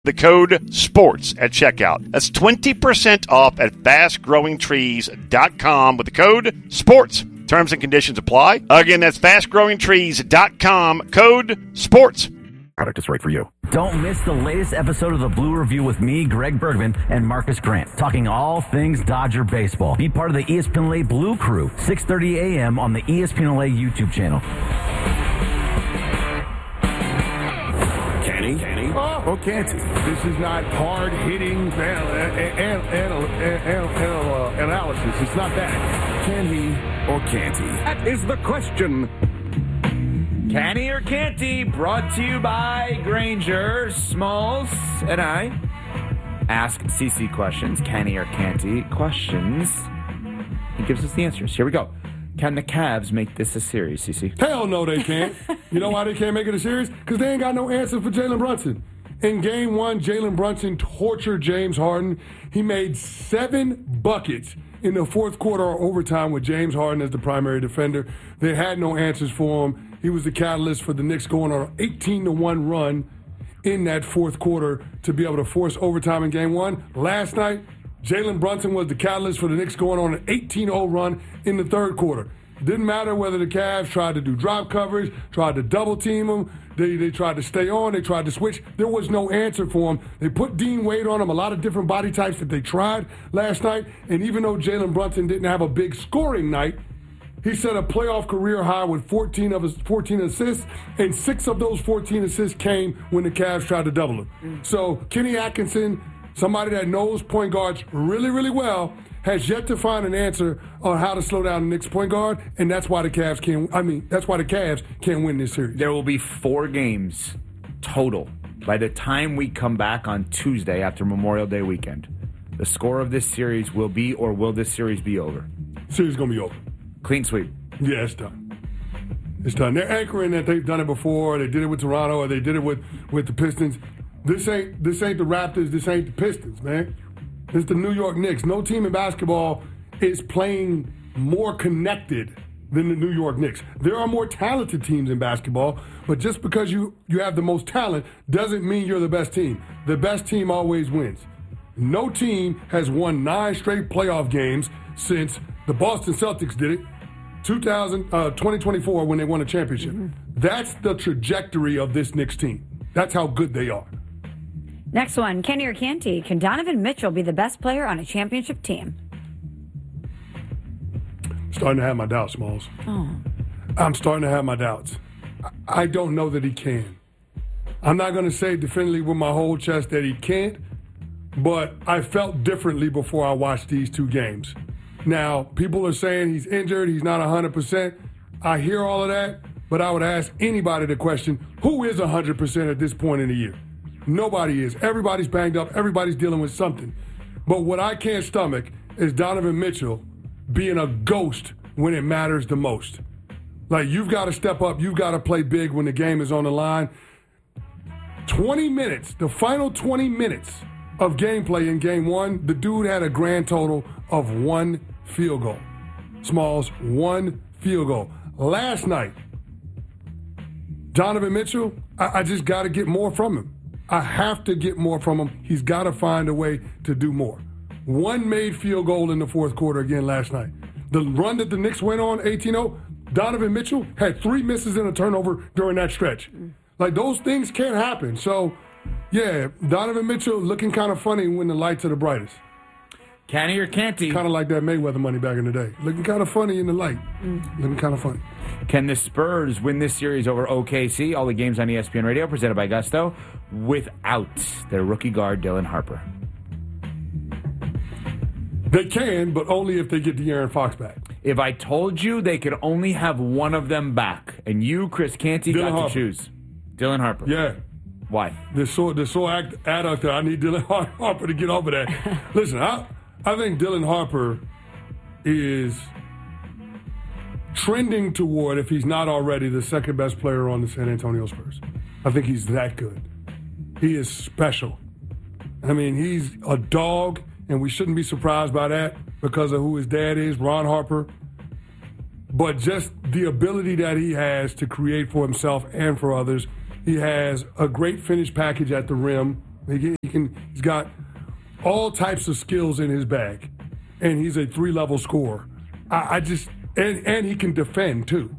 the code SPORTS at checkout. That's 20% off at fastgrowingtrees.com with the code SPORTS. Terms and conditions apply. Again, that's fastgrowingtrees.com, code SPORTS. Product is right for you. Don't miss the latest episode of the Blue Review with me, Greg Bergman, and Marcus Grant, talking all things Dodger baseball. Be part of the ESPN LA Blue Crew, 6:30 a.m. on the ESPN LA YouTube channel. Can he? Or can't he? This is not hard-hitting analysis. It's not that. Can he or can't he? That is the question. Can he or can't he? Brought to you by Granger, Smalls, and I. Ask CC questions. Can he or can't he? Questions. He gives us the answers. Here we go. Can the Cavs make this a series, CC? Hell no, they can't. You know why they can't make it a series? Because they ain't got no answer for Jalen Brunson. In Game 1, Jalen Brunson tortured James Harden. He made 7 buckets in the fourth quarter or overtime with James Harden as the primary defender. They had no answers for him. He was the catalyst for the Knicks going on an 18-1 run in that fourth quarter to be able to force overtime in Game 1. Last night, Jalen Brunson was the catalyst for the Knicks going on an 18-0 run in the third quarter. Didn't matter whether the Cavs tried to do drop coverage, tried to double team him, they tried to stay on, they tried to switch. There was no answer for him. They put Dean Wade on him, a lot of different body types that they tried last night. And even though Jalen Brunson didn't have a big scoring night, he set a playoff career high with 14 assists, and 6 of those 14 assists came when the Cavs tried to double him. So Kenny Atkinson, somebody that knows point guards really, really well, has yet to find an answer on how to slow down the Knicks point guard, and that's why the Cavs can't win this series. There will be 4 games total by the time we come back on Tuesday after Memorial Day weekend. The score of this series will be, or will this series be over? Series going to be over. Clean sweep. Yeah, it's done. It's done. They're anchoring that they've done it before. They did it with Toronto, or they did it with the Pistons. This ain't the Raptors. This ain't the Pistons, man. It's the New York Knicks. No team in basketball is playing more connected than the New York Knicks. There are more talented teams in basketball, but just because you have the most talent doesn't mean you're the best team. The best team always wins. No team has won 9 straight playoff games since the Boston Celtics did it, 2024 when they won a championship. Mm-hmm. That's the trajectory of this Knicks team. That's how good they are. Next one, Kenny or can't he? Can Donovan Mitchell be the best player on a championship team? Starting to have my doubts, Smalls. Oh. I'm starting to have my doubts. I don't know that he can. I'm not going to say definitively with my whole chest that he can't, but I felt differently before I watched these 2 games. Now, people are saying he's injured, he's not 100%. I hear all of that, but I would ask anybody the question, who is 100% at this point in the year? Nobody is. Everybody's banged up. Everybody's dealing with something. But what I can't stomach is Donovan Mitchell being a ghost when it matters the most. Like, you've got to step up. You've got to play big when the game is on the line. 20 minutes, the final 20 minutes of gameplay in Game 1, the dude had a grand total of 1 field goal. Smalls, 1 field goal. Last night, Donovan Mitchell, I just got to get more from him. I have to get more from him. He's got to find a way to do more. 1 made field goal in the fourth quarter again last night. The run that the Knicks went on, 18-0, Donovan Mitchell had 3 misses and a turnover during that stretch. Like, those things can't happen. So, yeah, Donovan Mitchell looking kind of funny when the lights are the brightest. Can he or can't he? Kind of like that Mayweather money back in the day. Looking kind of funny in the light. Looking kind of funny. Can the Spurs win this series over OKC? All the games on ESPN Radio, presented by Gusto, without their rookie guard, Dylan Harper. They can, but only if they get De'Aaron Fox back. If I told you they could only have one of them back, and you, Chris Canty, got Harper. to choose. Dylan Harper. Yeah. Why? They're so adduct there. I need Dylan Harper to get over that. Listen, I think Dylan Harper is trending toward, if he's not already, the second best player on the San Antonio Spurs. I think he's that good. He is special. I mean, he's a dog, and we shouldn't be surprised by that because of who his dad is, Ron Harper. But just the ability that he has to create for himself and for others. He has a great finish package at the rim. He's got all types of skills in his bag, and he's a 3-level scorer. And he can defend too.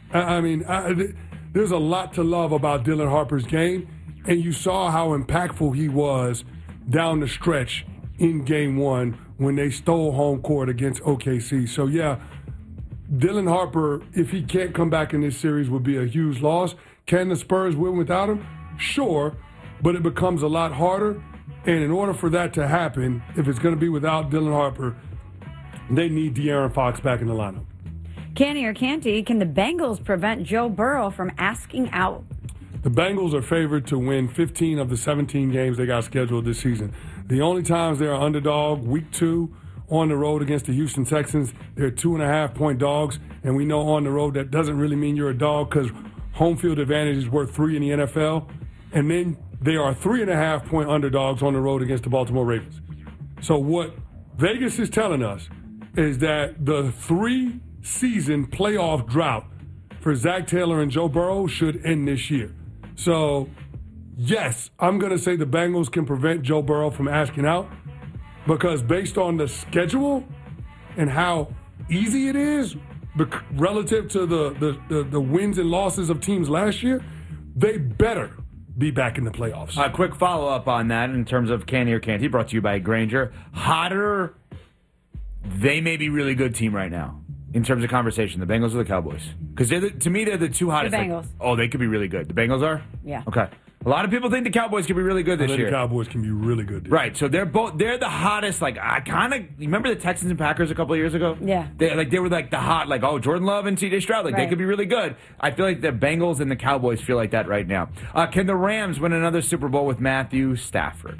There's a lot to love about Dylan Harper's game, and you saw how impactful he was down the stretch in Game 1 when they stole home court against OKC. So, yeah, Dylan Harper, if he can't come back in this series, would be a huge loss. Can the Spurs win without him? Sure, but it becomes a lot harder. And in order for that to happen, if it's going to be without Dylan Harper, they need De'Aaron Fox back in the lineup. Canty or Canty, can the Bengals prevent Joe Burrow from asking out? The Bengals are favored to win 15 of the 17 games they got scheduled this season. The only times they're underdog, week 2, on the road against the Houston Texans, they're 2.5-point dogs. And we know on the road that doesn't really mean you're a dog because home field advantage is worth 3 in the NFL. And then they are 3.5-point underdogs on the road against the Baltimore Ravens. So what Vegas is telling us is that the 3-season playoff drought for Zach Taylor and Joe Burrow should end this year. So, yes, I'm going to say the Bengals can prevent Joe Burrow from asking out because based on the schedule and how easy it is relative to the wins and losses of teams last year, they better be back in the playoffs. A quick follow-up on that in terms of Canty or Canty, brought to you by Grainger. Hotter, they may be a really good team right now in terms of conversation, the Bengals or the Cowboys? Because to me, they're the two hottest. The Bengals. They could be really good. The Bengals are? Yeah. Okay. A lot of people think the Cowboys could be really good this year. The Cowboys can be really good this right, so they're the hottest, remember the Texans and Packers a couple of years ago? Yeah. They were like the hot, Jordan Love and C.J. Stroud, right. They could be really good. I feel like the Bengals and the Cowboys feel like that right now. Can the Rams win another Super Bowl with Matthew Stafford?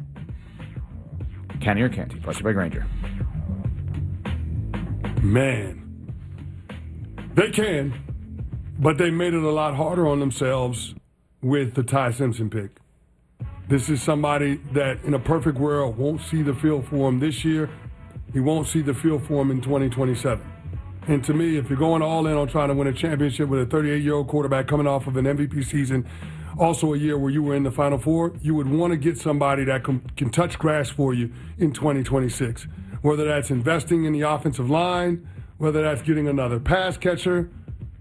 Canty or Canty, brought to you by Grainger. Man, they can, but they made it a lot harder on themselves with the Ty Simpson pick. This is somebody that, in a perfect world, won't see the field for him this year. He won't see the field for him in 2027. And to me, if you're going all in on trying to win a championship with a 38-year-old quarterback coming off of an MVP season, also a year where you were in the Final Four, you would want to get somebody that can touch grass for you in 2026. Whether that's investing in the offensive line, whether that's getting another pass catcher.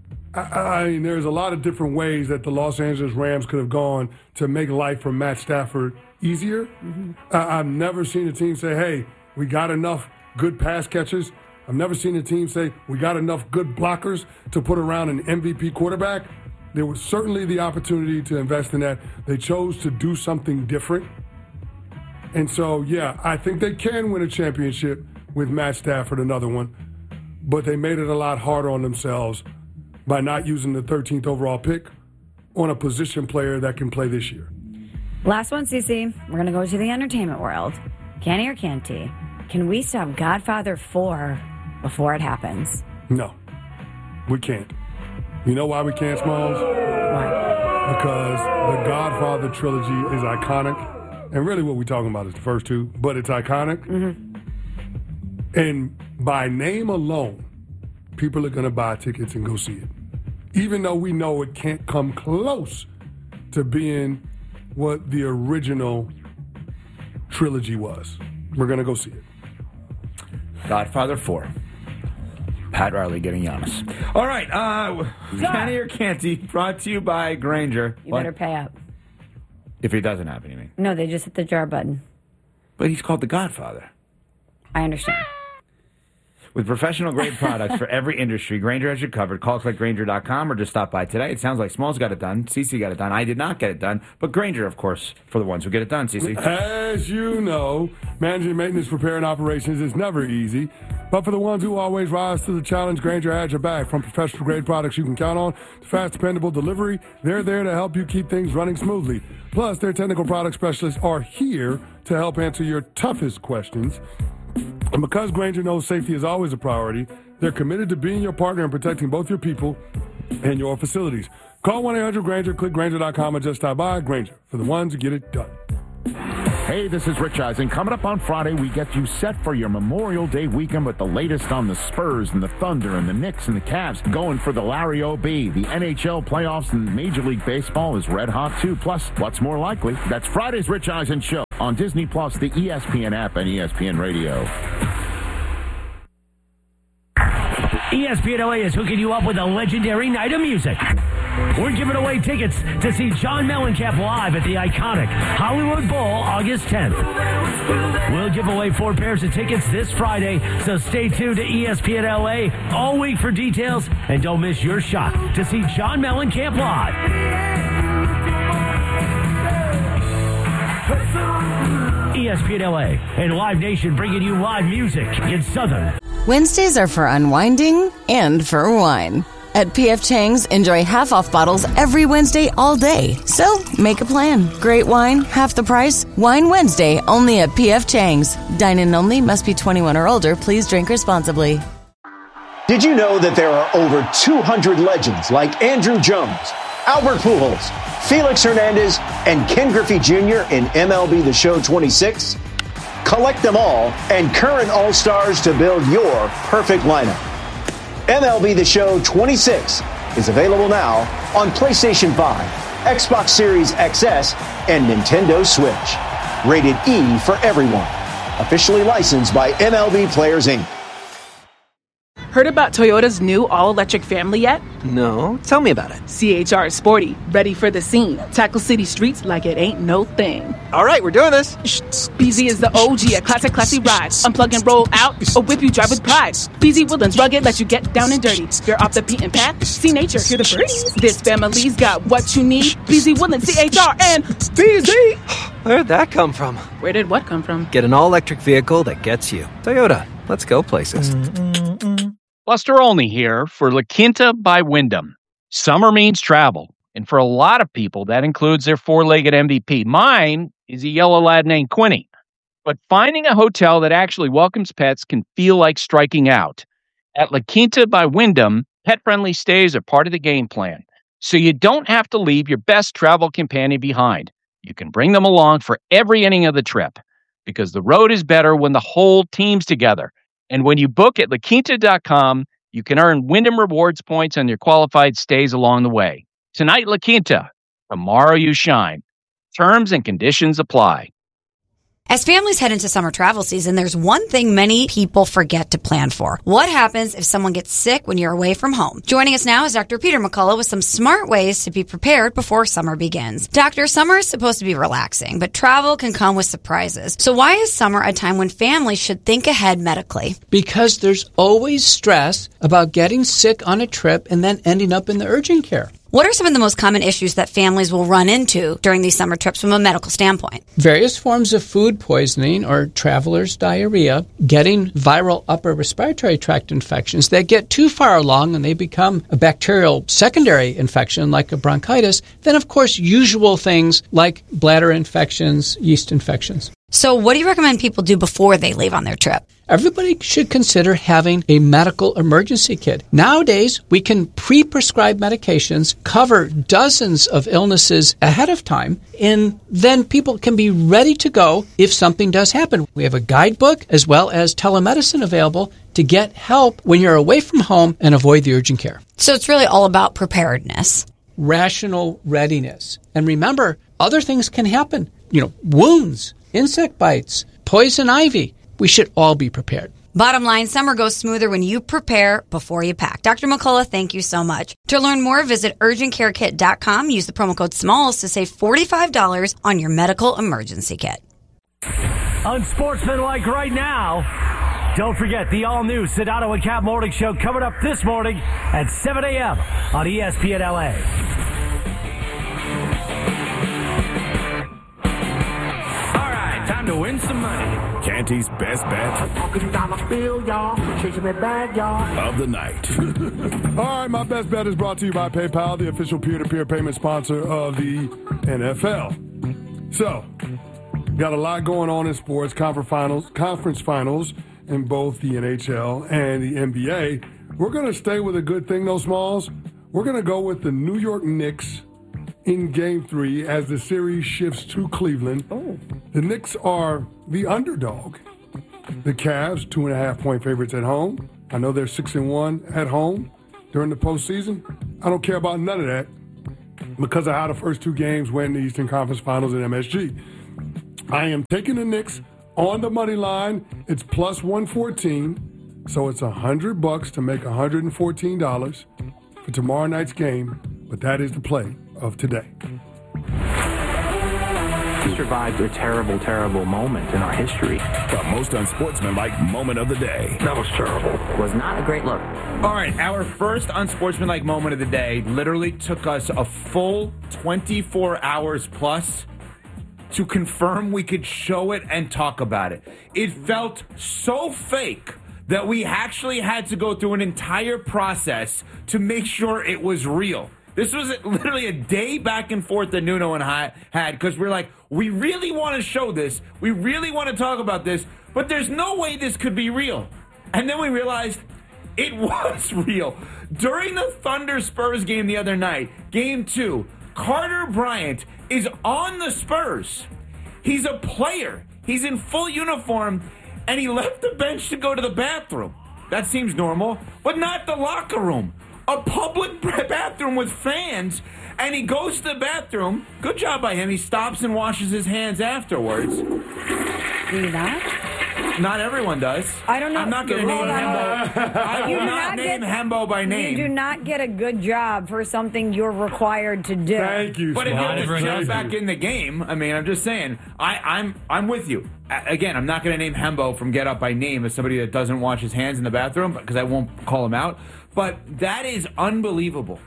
There's a lot of different ways that the Los Angeles Rams could have gone to make life for Matt Stafford easier. Mm-hmm. I've never seen a team say, hey, we got enough good pass catchers. I've never seen a team say, we got enough good blockers to put around an MVP quarterback. There was certainly the opportunity to invest in that. They chose to do something different. And so, yeah, I think they can win a championship with Matt Stafford, another one. But they made it a lot harder on themselves by not using the 13th overall pick on a position player that can play this year. Last one, Cece. We're going to go to the entertainment world. Canty or Canty, can we stop Godfather 4 before it happens? No, we can't. You know why we can't, Smalls? Why? Because the Godfather trilogy is iconic. And really what we're talking about is the first two, but it's iconic. Mm-hmm. And by name alone, people are going to buy tickets and go see it. Even though we know it can't come close to being what the original trilogy was. We're going to go see it. Godfather 4. Pat Riley getting Giannis. All right, Canty or Canty, brought to you by Grainger. You better pay up. If he doesn't have anything. No, they just hit the jar button. But he's called the Godfather. I understand. With professional grade products for every industry, Grainger has you covered. Call Grainger.com or just stop by today. It sounds like Smalls got it done. Cece got it done. I did not get it done. But Grainger, of course, for the ones who get it done, Cece. As you know, managing maintenance, repair, and operations is never easy. But for the ones who always rise to the challenge, Grainger has your back. From professional grade products you can count on to fast, dependable delivery, they're there to help you keep things running smoothly. Plus, their technical product specialists are here to help answer your toughest questions. And because Grainger knows safety is always a priority, they're committed to being your partner and protecting both your people and your facilities. Call 1-800-GRAINGER, click Grainger.com, or just stop by. Grainger, for the ones who get it done. Hey, this is Rich Eisen. Coming up on Friday, we get you set for your Memorial Day weekend with the latest on the Spurs and the Thunder and the Knicks and the Cavs going for the Larry O.B. The NHL playoffs and Major League Baseball is red hot, too. Plus, what's more likely? That's Friday's Rich Eisen Show on Disney+, the ESPN app, and ESPN Radio. ESPN LA is hooking you up with a legendary night of music. We're giving away tickets to see John Mellencamp live at the iconic Hollywood Bowl August 10th. We'll give away 4 pairs of tickets this Friday, so stay tuned to ESPN LA all week for details, and don't miss your shot to see John Mellencamp live. ESPN LA and Live Nation bringing you live music in Southern. Wednesdays are for unwinding and for wine. At P.F. Chang's, enjoy half-off bottles every Wednesday all day. So, make a plan. Great wine, half the price. Wine Wednesday, only at P.F. Chang's. Dine-in only, must be 21 or older. Please drink responsibly. Did you know that there are over 200 legends like Andrew Jones, Albert Pujols, Felix Hernandez, and Ken Griffey Jr. in MLB The Show 26? Collect them all and current All-Stars to build your perfect lineup. MLB The Show 26 is available now on PlayStation 5, Xbox Series XS, and Nintendo Switch. Rated E for everyone. Officially licensed by MLB Players, Inc. Heard about Toyota's new all-electric family yet? No, tell me about it. CHR is sporty, ready for the scene. Tackle city streets like it ain't no thing. All right, we're doing this. BZ is the OG, a classy ride. Unplug and roll out, or whip you drive with pride. BZ Woodlands rugged, let you get down and dirty. You're off the beaten path, see nature, hear the birds. This family's got what you need. BZ Woodlands, CHR, and BZ. Where'd that come from? Where did what come from? Get an all-electric vehicle that gets you. Toyota, let's go places. Buster Olney here for La Quinta by Wyndham. Summer means travel, and for a lot of people, that includes their four-legged MVP. Mine is a yellow lad named Quinny. But finding a hotel that actually welcomes pets can feel like striking out. At La Quinta by Wyndham, pet-friendly stays are part of the game plan, so you don't have to leave your best travel companion behind. You can bring them along for every inning of the trip, because the road is better when the whole team's together. And when you book at LaQuinta.com, you can earn Wyndham Rewards points on your qualified stays along the way. Tonight, La Quinta. Tomorrow, you shine. Terms and conditions apply. As families head into summer travel season, there's one thing many people forget to plan for. What happens if someone gets sick when you're away from home? Joining us now is Dr. Peter McCullough with some smart ways to be prepared before summer begins. Doctor, summer is supposed to be relaxing, but travel can come with surprises. So why is summer a time when families should think ahead medically? Because there's always stress about getting sick on a trip and then ending up in the urgent care. What are some of the most common issues that families will run into during these summer trips from a medical standpoint? Various forms of food poisoning or traveler's diarrhea, getting viral upper respiratory tract infections that get too far along and they become a bacterial secondary infection like a bronchitis. Then, of course, usual things like bladder infections, yeast infections. So what do you recommend people do before they leave on their trip? Everybody should consider having a medical emergency kit. Nowadays, we can pre-prescribe medications, cover dozens of illnesses ahead of time, and then people can be ready to go if something does happen. We have a guidebook as well as telemedicine available to get help when you're away from home and avoid the urgent care. So it's really all about preparedness. Rational readiness. And remember, other things can happen. Wounds, insect bites, poison ivy. We should all be prepared. Bottom line, summer goes smoother when you prepare before you pack. Dr. McCullough, thank you so much. To learn more, visit urgentcarekit.com. Use the promo code SMALLS to save $45 on your medical emergency kit. Unsportsmanlike right now. Don't forget the all-new Sedano and Cap Morning Show coming up this morning at 7 a.m. on ESPN LA. Time to win some money. Canty's best bet of the night. All right, my best bet is brought to you by PayPal, the official peer-to-peer payment sponsor of the NFL. So, got a lot going on in sports, conference finals in both the NHL and the NBA. We're going to stay with a good thing, though, Smalls. We're going to go with the New York Knicks in Game 3 as the series shifts to Cleveland. The Knicks are the underdog. The Cavs, 2.5-point favorites at home. I know they're 6-1 at home during the postseason. I don't care about none of that because of how the first two games went in the Eastern Conference Finals at MSG. I am taking the Knicks on the money line. It's plus 114, so it's $100 to make $114 for tomorrow night's game. But that is the play of today. We survived a terrible, terrible moment in our history. The most unsportsmanlike moment of the day. That was terrible. Was not a great look. All right, our first unsportsmanlike moment of the day literally took us a full 24 hours plus to confirm we could show it and talk about it. It felt so fake that we actually had to go through an entire process to make sure it was real. This was literally a day back and forth that Nuno and I had because we're like, we really want to show this. We really want to talk about this, but there's no way this could be real. And then we realized it was real. During the Thunder Spurs game the other night, Game 2, Carter Bryant is on the Spurs. He's a player. He's in full uniform, and he left the bench to go to the bathroom. That seems normal, but not the locker room. A public bathroom with fans, and he goes to the bathroom. Good job by him. He stops and washes his hands afterwards. Do you not? Not everyone does. I don't know. I'm not going to name Hembo. I will not name Hembo by name. You do not get a good job for something you're required to do. Thank you. But if you just jump back in the game, I mean, I'm just saying, I'm with you. Again, I'm not going to name Hembo from Get Up by name as somebody that doesn't wash his hands in the bathroom because I won't call him out. But that is unbelievable.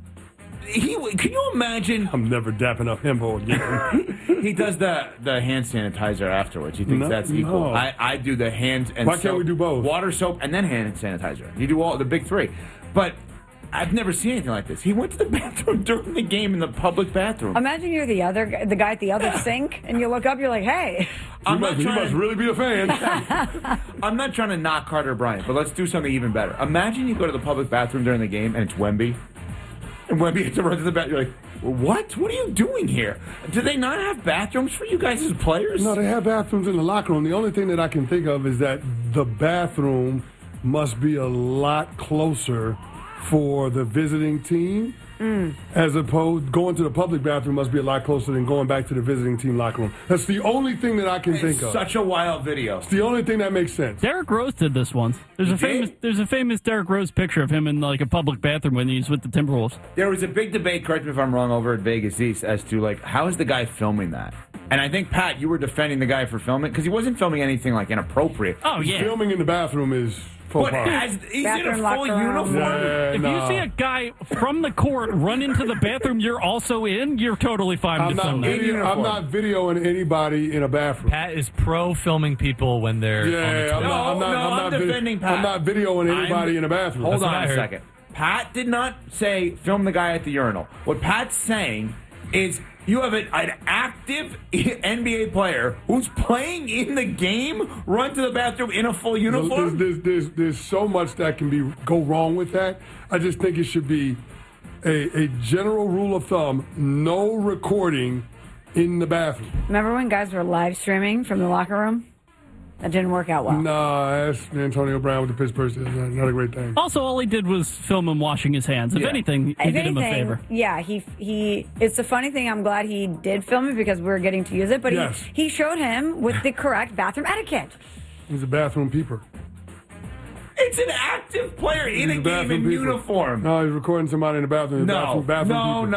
Can you imagine? I'm never dapping up Hembo again. He does the hand sanitizer afterwards. He thinks that's equal. No. I do the hand and Why soap, can't we do both? Water, soap, and then hand sanitizer. You do all the big three. But I've never seen anything like this. He went to the bathroom during the game in the public bathroom. Imagine you're the guy at the other sink, and you look up, you're like, hey. You must really be a fan. I'm not trying to knock Carter Bryant, but let's do something even better. Imagine you go to the public bathroom during the game, and it's Wemby. And Wemby has to run to the bathroom. You're like, what? What are you doing here? Do they not have bathrooms for you guys as players? No, they have bathrooms in the locker room. The only thing that I can think of is that the bathroom must be a lot closer for the visiting team. As opposed, going to the public bathroom must be a lot closer than going back to the visiting team locker room. That's the only thing that I can think of. Such a wild video. It's the only thing that makes sense. Derrick Rose did this once. There's a famous Derrick Rose picture of him in like a public bathroom when he's with the Timberwolves. There was a big debate, correct me if I'm wrong, over at Vegas East as to like how is the guy filming that? And I think, Pat, you were defending the guy for filming because he wasn't filming anything like inappropriate. Oh yeah, filming in the bathroom is. But he's in a full uniform. If you see a guy from the court run into the bathroom you're also in, you're totally fine I'm to film that. I'm not videoing anybody in a bathroom. Pat is pro filming people when they're on the toilet. I'm defending Pat. I'm not videoing anybody in a bathroom. Hold on a second. Pat did not say film the guy at the urinal. What Pat's saying is you have an active NBA player who's playing in the game run to the bathroom in a full uniform? There's so much that can go wrong with that. I just think it should be a general rule of thumb, no recording in the bathroom. Remember when guys were live streaming from the locker room? That didn't work out well. No, that's Antonio Brown with the Pittsburgh Steelers. Not a great thing. Also, all he did was film him washing his hands. If anything, he did him a favor. Yeah, he. It's a funny thing. I'm glad he did film it because we're getting to use it. But he showed him with the correct bathroom etiquette. He's a bathroom peeper. It's an active player in a game in uniform. No, he's recording somebody in the bathroom. No. You can't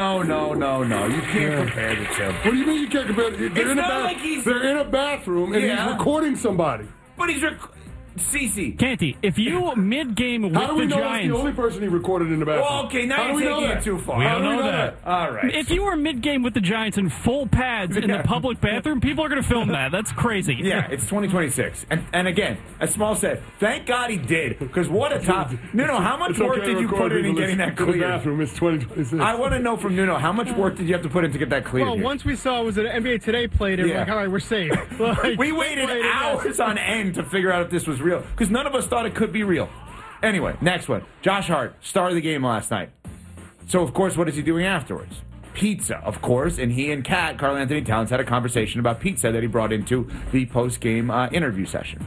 compare the two. What do you mean you can't compare? They're in a bathroom and he's recording somebody. But he's CC. Canty, if you mid-game with the Giants... How do we know that's the only person he recorded in the bathroom? Well, okay, now you're taking it too far. We don't know that. All right. If you were mid-game with the Giants in full pads in the public bathroom, people are going to film that. That's crazy. Yeah, it's 2026. And again, as Small said, thank God he did, because what a top... Nuno, how much work did you put in getting that clear? The bathroom, it's 2026. I want to know from Nuno, how much work did you have to put in to get that clear? Well, once we saw it was an NBA Today played it, we're like, all right, we're safe. Like, we waited hours on end to figure out if this was real, because none of us thought it could be real. Anyway, next one. Josh Hart, star of the game last night. So, of course, what is he doing afterwards? pizza, of course, and he and Karl Anthony Towns, had a conversation about pizza that he brought into the post-game interview session.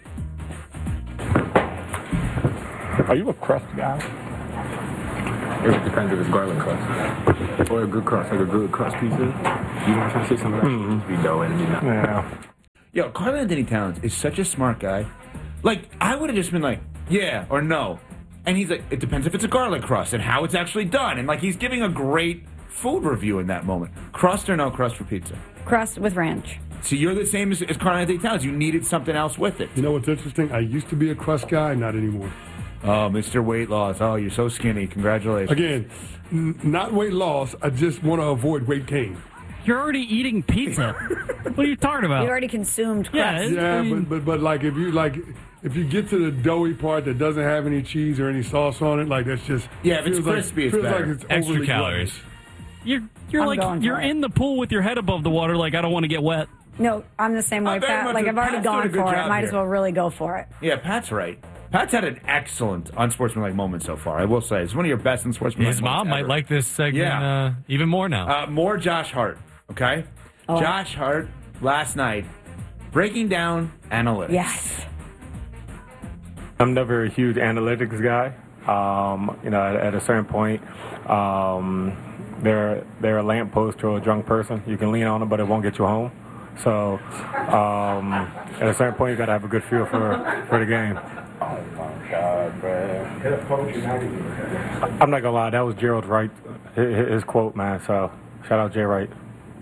Are you a crust guy? It depends if it's garlic crust or a good crust, like a good crust pizza. You know what I'm trying to say? Some of that should be dough and Yeah. Yo, Karl Anthony Towns is such a smart guy. Like, I would have just been like, yeah or no. And he's like, it depends if it's a garlic crust and how it's actually done. And, like, he's giving a great food review in that moment. Crust or no crust for pizza? Crust with ranch. So you're the same as Karl Anthony Towns. You needed something else with it. You know what's interesting? I used to be a crust guy, not anymore. Oh, Mr. Weight Loss. Oh, you're so skinny. Congratulations. Again, not weight loss. I just want to avoid weight gain. You're already eating pizza. What are you talking about? You already consumed crust. Yeah, but like if you get to the doughy part that doesn't have any cheese or any sauce on it, like that's just if it's crispy, it's better. Like it's Extra calories. You're in the pool with your head above the water. Like I don't want to get wet. No, I'm the same way, Pat. Like I've already gone for it. Might as well really go for it. Yeah, Pat's right. Pat's had an excellent unsportsmanlike moment so far. I will say it's one of your best unsportsmanlike. His mom might like this segment even more now. More Josh Hart. Okay, Josh Hart last night breaking down analytics. Yes. I'm never a huge analytics guy. At a certain point, they're a lamppost to a drunk person. You can lean on them, but it won't get you home. So, at a certain point, you got to have a good feel for the game. Oh my God, man! I'm not gonna lie, that was Gerald Wright, his quote, man. So, shout out Jay Wright.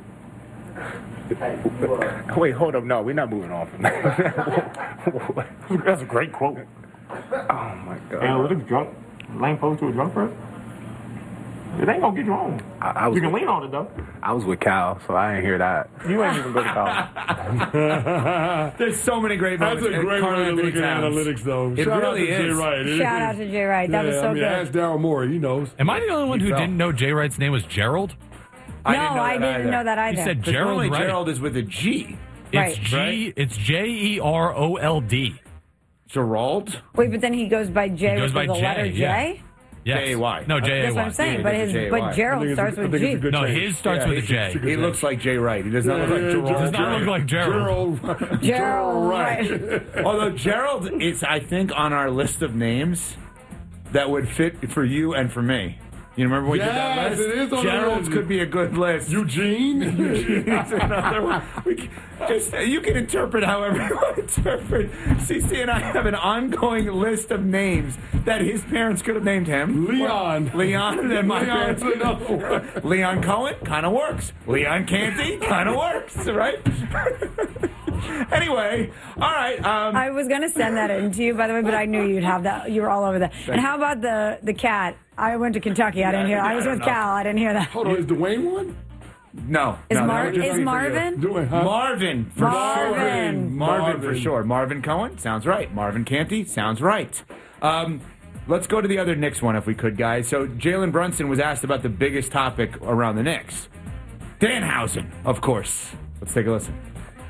Wait, hold up. No, we're not moving on from that. That's a great quote. Oh, my God. Analytics drunk? Lamppost to a drunk person? It ain't going to get you home. You can lean on it, though. I was with Cal, so I didn't hear that. You ain't even go to college. There's so many great moments. That's a great way to look at analytics, though. It really is. Jay Wright. Shout out to Jay Wright. That was so good. Ask Daryl Morey. He knows. Am I the only one who didn't know Jay Wright's name was Gerald? I didn't know that either. You said Gerald Wright. Gerald is with a G. Right. It's Jerold. Gerald? Wait, but then he goes by J with the letter J? Yes. J-A-Y. No, J-A-Y. That's what I'm saying, but Gerald starts with G. No, his starts with a J. He looks like Jay Wright. He does not look like Gerald. Does not look like Gerald. Gerald Wright. Although Gerald is, I think, on our list of names that would fit for you and for me. You remember when you did that list? It is on Gerald's the list. could be a good list. Eugene is another one. You can interpret however you want to interpret. CC and I have an ongoing list of names that his parents could have named him. Leon and my parents. Leon Cohen kind of works. Leon Canty kind of works, right? Anyway, all right. I was going to send that in to you, by the way, but I knew you'd have that. You were all over that. And how about the cat? I went to Kentucky. I didn't hear. I was with Cal. I didn't hear that. Hold on, is Dwayne one? No. Is Marvin? Marvin for sure. Marvin for sure. Marvin Cohen sounds right. Marvin Canty sounds right. Let's go to the other Knicks one if we could, guys. So Jalen Brunson was asked about the biggest topic around the Knicks. Danhausen, of course. Let's take a listen.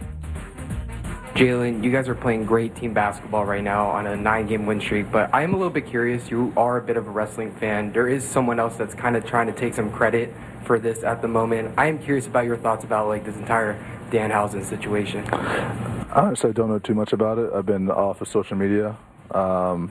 Jalen, you guys are playing great team basketball right now on a 9-game win streak, but I am a little bit curious. You are a bit of a wrestling fan. There is someone else that's kind of trying to take some credit for this at the moment. I am curious about your thoughts about this entire Danhausen situation. Honestly, I don't know too much about it. I've been off of social media, so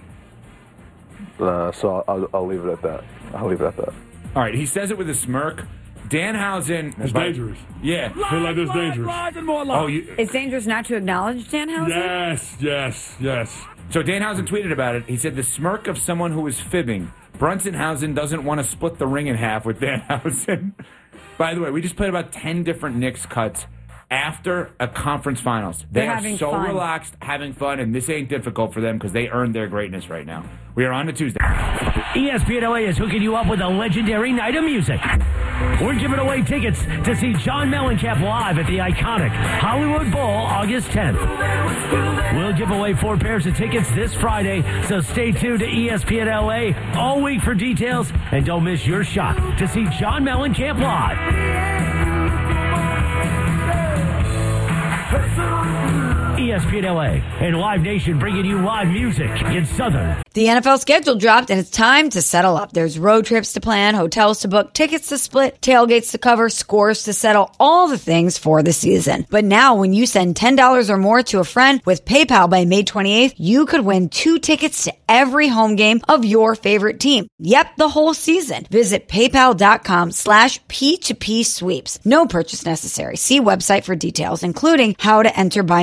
I'll leave it at that. All right, he says it with a smirk. Danhausen. It's dangerous. Yeah. I feel like it's dangerous. It's dangerous not to acknowledge Danhausen? Yes. So Danhausen tweeted about it. He said, the smirk of someone who is fibbing. Brunsonhausen doesn't want to split the ring in half with Danhausen. By the way, we just played about 10 different Knicks cuts after a conference finals. They are so relaxed, having fun, and this ain't difficult for them because they earned their greatness right now. We are on to Tuesday. ESPN LA is hooking you up with a legendary night of music. We're giving away tickets to see John Mellencamp live at the iconic Hollywood Bowl August 10th. We'll give away 4 pairs of tickets this Friday, so stay tuned to ESPN LA all week for details, and don't miss your shot to see John Mellencamp live. ESPN LA and Live Nation bringing you live music in Southern. The NFL schedule dropped and it's time to settle up. There's road trips to plan, hotels to book, tickets to split, tailgates to cover, scores to settle, all the things for the season. But now when you send $10 or more to a friend with PayPal by May 28th, you could win 2 tickets to every home game of your favorite team. Yep, the whole season. Visit PayPal.com/P2P sweeps. No purchase necessary. See website for details, including how to enter by